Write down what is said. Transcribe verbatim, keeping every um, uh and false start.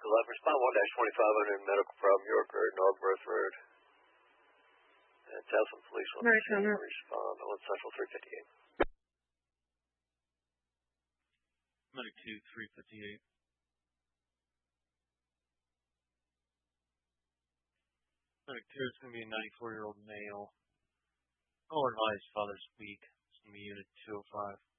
eleven, respond one dash twenty-five hundred, medical problem, York Road, Northworth Road. And Towson Police one fifteen, respond on Central three fifty-eight. Medic two, three fifty-eight. Medic two is going to be a ninety-four-year-old male. Oh, advised father's weak. It's going to be unit two oh five.